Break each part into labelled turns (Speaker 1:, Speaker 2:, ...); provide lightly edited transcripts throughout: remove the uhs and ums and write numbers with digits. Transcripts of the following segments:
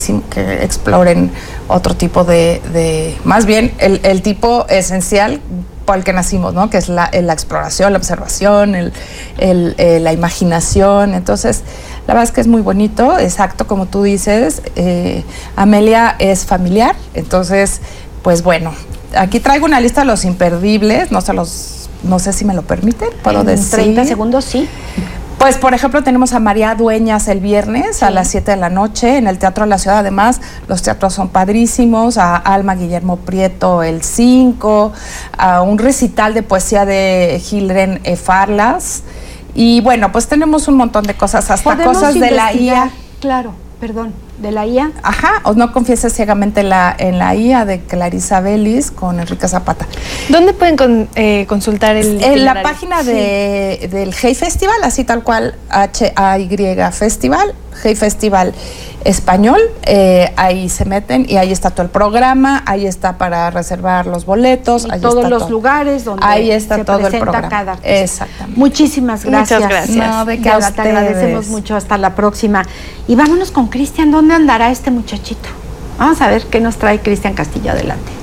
Speaker 1: que exploren otro tipo de más bien el tipo esencial por el que nacimos, ¿no? Que es la exploración, la observación, la imaginación. Entonces, la verdad es que es muy bonito, exacto, como tú dices. Amelia es familiar, entonces, pues bueno, aquí traigo una lista de los imperdibles, no sé si me lo permiten, ¿puedo decir?
Speaker 2: 30 segundos, sí.
Speaker 1: Pues, por ejemplo, tenemos a María Dueñas el viernes a las 7 de la noche en el Teatro de la Ciudad. Además, los teatros son padrísimos. A Alma Guillermo Prieto el 5, a un recital de poesía de Gilren Farlas. Y bueno, pues tenemos un montón de cosas, hasta cosas de la IA.
Speaker 2: Claro, perdón, de la IA.
Speaker 1: Ajá, o No confieses ciegamente en la IA de Clarisa Bellis con Enrique Zapata.
Speaker 3: ¿Dónde pueden consultar el
Speaker 1: en la página del Hey Festival, así tal cual, HAY Festival, Hey Festival Español, ahí se meten y ahí está todo el programa, ahí está para reservar los boletos,
Speaker 2: y
Speaker 1: ahí
Speaker 2: todos
Speaker 1: está
Speaker 2: los
Speaker 1: todo.
Speaker 2: Lugares donde
Speaker 1: ahí está
Speaker 2: se
Speaker 1: todo el
Speaker 2: presenta
Speaker 1: programa.
Speaker 2: cada cosa.
Speaker 1: Exactamente.
Speaker 2: Muchísimas gracias.
Speaker 3: Muchas gracias.
Speaker 1: No, de que
Speaker 2: Laura, te agradecemos mucho. Hasta la próxima. Y vámonos con Cristian. ¿Dónde andará este muchachito? Vamos a ver qué nos trae Cristian Castillo. Adelante.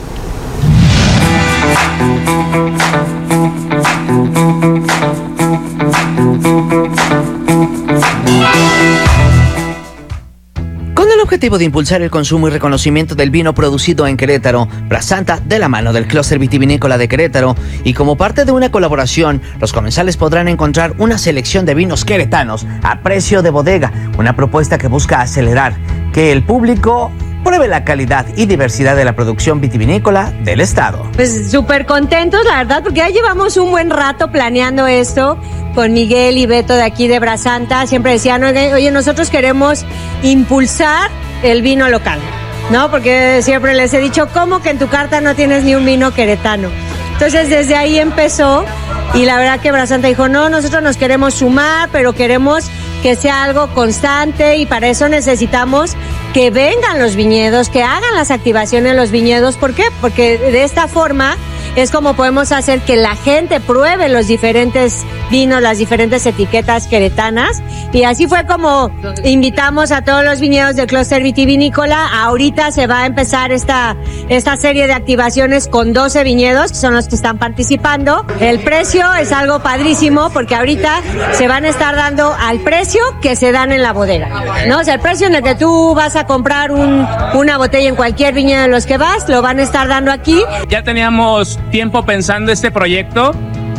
Speaker 4: Con el objetivo de impulsar el consumo y reconocimiento del vino producido en Querétaro, Brasanta, de la mano del Clúster Vitivinícola de Querétaro, y como parte de una colaboración, los comensales podrán encontrar una selección de vinos queretanos a precio de bodega, una propuesta que busca acelerar que el público pruebe la calidad y diversidad de la producción vitivinícola del estado.
Speaker 5: Pues súper contentos, la verdad, porque ya llevamos un buen rato planeando esto con Miguel y Beto de aquí de Brasanta. Siempre decían, oye, nosotros queremos impulsar el vino local, ¿no? Porque siempre les he dicho, ¿cómo que en tu carta no tienes ni un vino queretano? Entonces desde ahí empezó y la verdad que Brasanta dijo, no, nosotros nos queremos sumar, pero queremos que sea algo constante y para eso necesitamos que vengan los viñedos, que hagan las activaciones en los viñedos. ¿Por qué? Porque de esta forma es como podemos hacer que la gente pruebe los diferentes vinos, las diferentes etiquetas queretanas. Y así fue como invitamos a todos los viñedos del Clúster Vitivinícola. Ahorita se va a empezar esta serie de activaciones con 12 viñedos, que son los que están participando. El precio es algo padrísimo porque ahorita se van a estar dando al precio que se dan en la bodega, ¿no? O sea, el precio en el que tú vas a comprar una botella en cualquier viñedo de los que vas, lo van a estar dando aquí.
Speaker 6: Ya teníamos tiempo pensando este proyecto,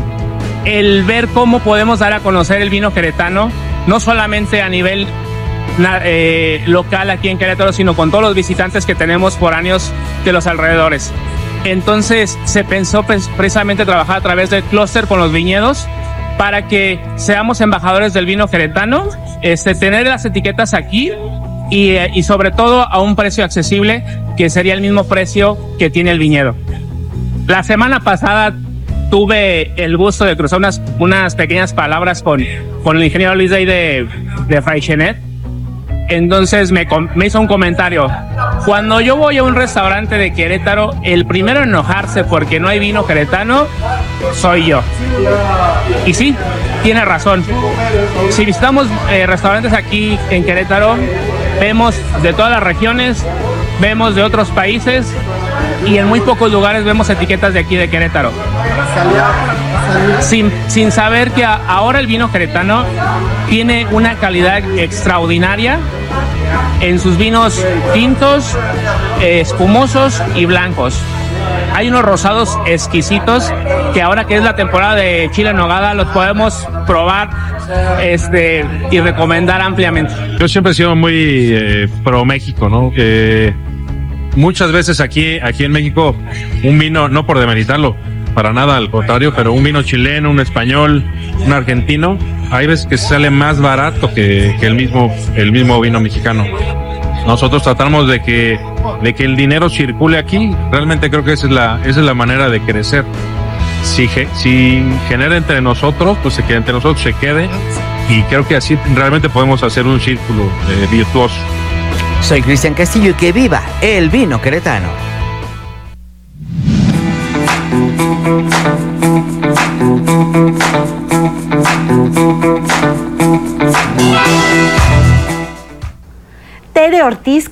Speaker 6: el ver cómo podemos dar a conocer el vino queretano, no solamente a nivel local aquí en Querétaro, sino con todos los visitantes que tenemos foráneos de los alrededores. Entonces se pensó precisamente trabajar a través del clúster con los viñedos para que seamos embajadores del vino queretano, tener las etiquetas aquí y sobre todo a un precio accesible, que sería el mismo precio que tiene el viñedo. La semana pasada tuve el gusto de cruzar unas pequeñas palabras con el ingeniero Luis Day de Freixenet. Entonces me hizo un comentario. Cuando yo voy a un restaurante de Querétaro, el primero en enojarse porque no hay vino queretano soy yo. Y sí, tiene razón. Si visitamos restaurantes aquí en Querétaro, vemos de todas las regiones, vemos de otros países y en muy pocos lugares vemos etiquetas de aquí de Querétaro. Sin saber que ahora el vino queretano tiene una calidad extraordinaria en sus vinos tintos, espumosos y blancos. Hay unos rosados exquisitos que ahora que es la temporada de chile en nogada los podemos probar y recomendar ampliamente.
Speaker 7: Yo siempre he sido muy pro México, ¿no? Muchas veces aquí en México un vino, no por demeritarlo, para nada, al contrario, pero un vino chileno, un español, un argentino, hay veces que sale más barato que el mismo vino mexicano. Nosotros tratamos de que el dinero circule aquí. Realmente creo que esa es la manera de crecer. Si genera entre nosotros, pues que entre nosotros se quede, y creo que así realmente podemos hacer un círculo virtuoso.
Speaker 4: Soy Cristian Castillo y que viva el vino queretano.
Speaker 2: Tere Ortiz